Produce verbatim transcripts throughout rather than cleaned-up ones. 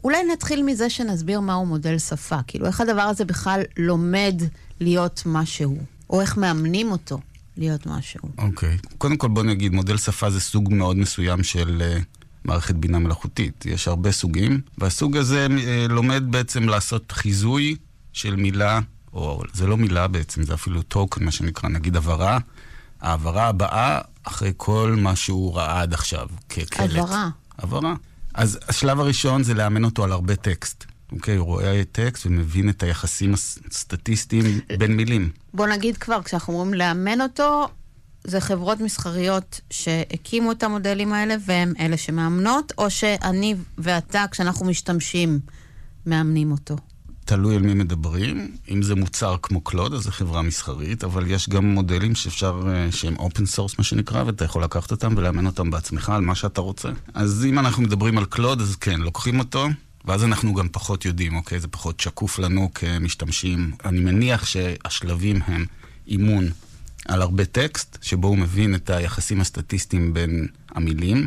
אולי נתחיל מזה שנסביר מהו מודל שפה. כאילו, איך הדבר הזה בכלל לומד להיות משהו, או איך מאמנים אותו להיות משהו. אוקיי. Okay. קודם כל בוא נגיד, מודל שפה זה סוג מאוד מסוים של uh, מערכת בינה מלאכותית. יש הרבה סוגים, והסוג הזה uh, לומד בעצם לעשות חיזוי של מילה, או זה לא מילה בעצם, זה אפילו טוקן, מה שנקרא, נגיד עברה. העברה הבאה אחרי כל מה שהוא ראה עד עכשיו, כקלט. עברה. עברה. אז השלב הראשון זה לאמן אותו על הרבה טקסט. אוקיי, הוא רואה טקסט ומבין את היחסים הסטטיסטיים בין מילים. בוא נגיד כבר, כשאנחנו אומרים לאמן אותו, זה חברות מסחריות שהקימו את המודלים האלה, והם אלה שמאמנות, או שאני ואתה, כשאנחנו משתמשים, מאמנים אותו. תלוי על מי מדברים. אם זה מוצר כמו קלוד, אז זה חברה מסחרית, אבל יש גם מודלים שאפשר, שהם אופן סורס, מה שנקרא, ואתה יכול לקחת אותם ולאמן אותם בעצמך על מה שאתה רוצה. אז אם אנחנו מדברים על קלוד, אז כן, לוקחים אותו, ואז אנחנו גם פחות יודעים, אוקיי? זה פחות שקוף לנו כמשתמשים. אני מניח שהשלבים הם אימון על הרבה טקסט, שבו הוא מבין את היחסים הסטטיסטיים בין המילים,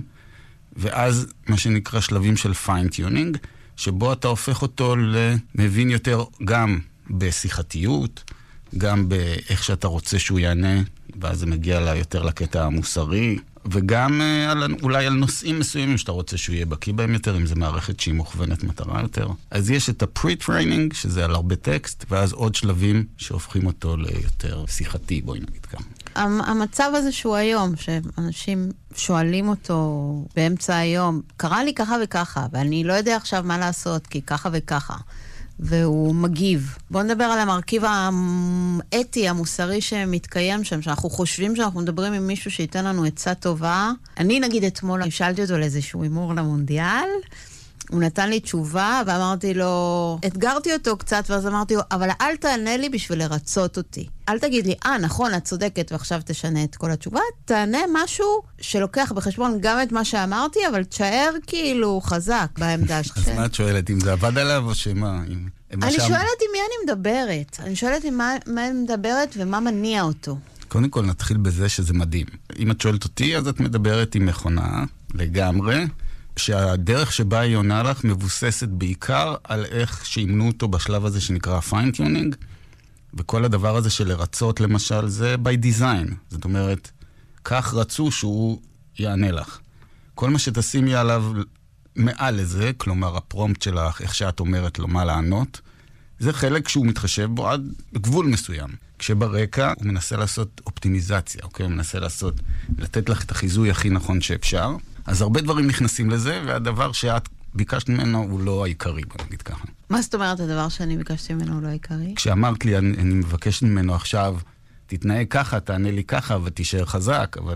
ואז מה שנקרא שלבים של פיין-טיונינג, שבו אתה הופך אותו למבין יותר גם בשיחתיות, גם באיך שאתה רוצה שהוא יענה, ואז זה מגיע לה יותר לקטע המוסרי, וגם על, אולי על נושאים מסוימים שאתה רוצה שהוא יהיה בקיא בהם יותר, אם זה מערכת שהיא מוכוונת מטרה יותר. אז יש את הפרי-טריינינג, שזה על הרבה טקסט, ואז עוד שלבים שהופכים אותו ליותר שיחתי, בואי נגיד ככה. המצב הזה שהוא היום, שאנשים שואלים אותו באמצע היום, קרה לי ככה וככה, ואני לא יודע עכשיו מה לעשות, כי ככה וככה, והוא מגיב. בואו נדבר על המרכיב האתי, המוסרי שמתקיים שם, שאנחנו חושבים שאנחנו מדברים עם מישהו שייתן לנו עצה טובה. אני נגיד אתמול, שאלתי אותו לאיזשהו אימור למונדיאל, הוא נתן לי תשובה, ואמרתי לו, אתגרתי אותו קצת, ואז אמרתי לו, אבל אל תענה לי בשביל לרצות אותי. אל תגיד לי, אה, נכון, את צודקת, ועכשיו תשנה את כל התשובה. תענה משהו שלוקח בחשבון גם את מה שאמרתי, אבל תשאר כאילו חזק בעמדה שלך. אז מה את שואלת, אם זה עבד עליו או שמה? אני שואלת עם מי אני מדברת. אני שואלת עם מה אני מדברת ומה מניע אותו. קודם כל נתחיל בזה שזה מדהים. אם את שואלת אותי, אז את מדברת עם מכונה לגמרי, שהדרך שבה היא עונה לך מבוססת בעיקר על איך שימנו אותו בשלב הזה שנקרא פיין-טיונינג, וכל הדבר הזה של לרצות למשל זה by design. זאת אומרת, כך רצו שהוא יענה לך. כל מה שתשימי עליו מעל לזה, כלומר הפרומפט שלך, איך שאת אומרת לו מה לענות, זה חלק שהוא מתחשב בו עד גבול מסוים. כשברקע הוא מנסה לעשות אופטימיזציה, אוקיי? הוא מנסה לעשות, לתת לך את החיזוי הכי נכון שאפשר. אז הרבה דברים נכנסים לזה, והדבר שאת ביקשת ממנו הוא לא העיקרי, בוא נגיד ככה. מה זאת אומרת הדבר שאני ביקשתי ממנו הוא לא העיקרי? כשאמרת לי, אני, אני מבקשת ממנו עכשיו, תתנהג ככה, תענה לי ככה, ותישאר חזק, אבל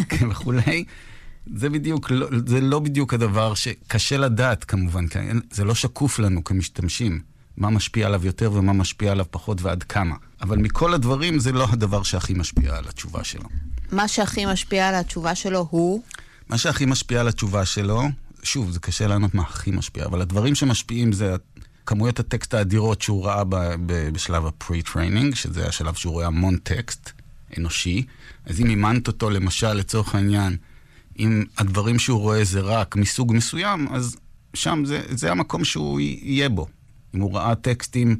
וכולי, זה בדיוק, לא, זה לא בדיוק הדבר שקשה לדעת כמובן, זה לא שקוף לנו כמשתמשים, מה משפיע עליו יותר ומה משפיע עליו פחות ועד כמה. אבל מכל הדברים זה לא הדבר שהכי משפיע על התשובה שלו. מה שהכי משפיע על התשובה שלו הוא? מה שהכי משפיע על התשובה שלו, שוב, זה קשה לענות מה הכי משפיע, אבל הדברים שמשפיעים זה כמויות הטקסט האדירות שהוא ראה ב- ב- בשלב הפרי-טריינינג, שזה השלב שהוא רואה המון טקסט אנושי. אז אם אימנת אותו, למשל, לצורך העניין, אם הדברים שהוא רואה זה רק מסוג מסוים, אז שם זה, זה המקום שהוא יהיה בו. אם הוא ראה טקסטים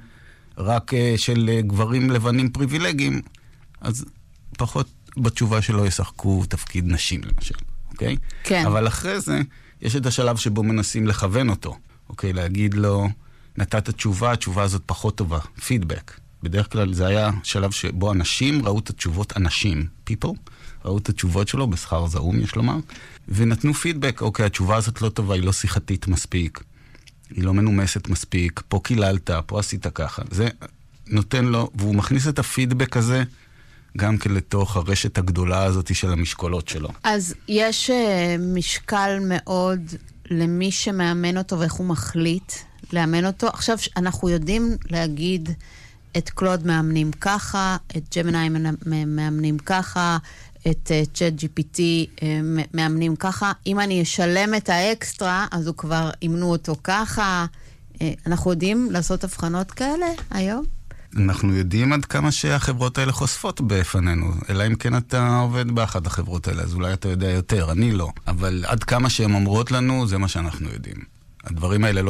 רק של גברים לבנים פריבילגיים, אז פחות בתשובה שלו ישחקו תפקיד נשים, למשל. אוקיי? כן. אבל אחרי זה, יש את השלב שבו מנסים לכוון אותו. אוקיי? להגיד לו, נתת תשובה, התשובה הזאת פחות טובה. פידבק. בדרך כלל זה היה שלב שבו אנשים ראו את התשובות, אנשים, people, ראו את התשובות שלו, בשכר זעום, יש לומר, ונתנו פידבק, אוקיי, התשובה הזאת לא טובה, היא לא שיחתית מספיק, היא לא מנומסת מספיק, פה קיללת, פה עשית ככה. זה נותן לו, והוא מכניס את הפידבק הזה, גם כן לתוך הרשת הגדולה הזאת של המשקולות שלו. אז יש uh, משקל מאוד למי שמאמן אותו ואיך הוא מחליט לאמן אותו. עכשיו אנחנו יודעים להגיד את קלוד מאמנים ככה, את ג'מיני מאמנים ככה, את צ'אט ג'י פי טי מאמנים ככה. אם אני אשלם את האקסטרה, אז הוא כבר אימנו אותו ככה. אנחנו יודעים לעשות הבחנות כאלה היום? אנחנו יודעים עד כמה שהחברות האלה חושפות בפנינו, אלא אם כן אתה עובד באחת החברות האלה, אז אולי אתה יודע יותר, אני לא. אבל עד כמה שהן אומרות לנו, זה מה שאנחנו יודעים. הדברים האלה לא